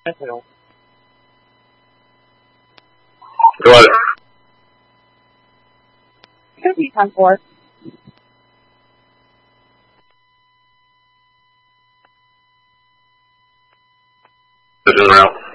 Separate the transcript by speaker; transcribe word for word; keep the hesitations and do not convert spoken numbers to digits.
Speaker 1: Go ahead.
Speaker 2: Could be time for.
Speaker 1: Vision route.